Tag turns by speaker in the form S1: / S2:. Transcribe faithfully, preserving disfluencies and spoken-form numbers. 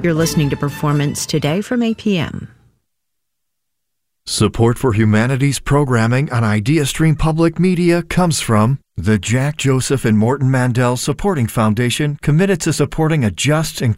S1: You're listening to Performance Today from A P M.
S2: Support for humanities programming on IdeaStream Public Media comes from the Jack Joseph and Morton Mandel Supporting Foundation, committed to supporting a just, inclusive